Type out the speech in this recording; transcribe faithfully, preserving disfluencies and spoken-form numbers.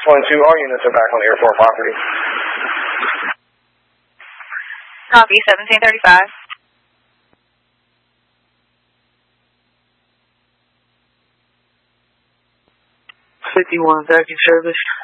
twenty-two, all units are back on airport property. Copy, seventeen thirty-five. fifty-one, vacuum service.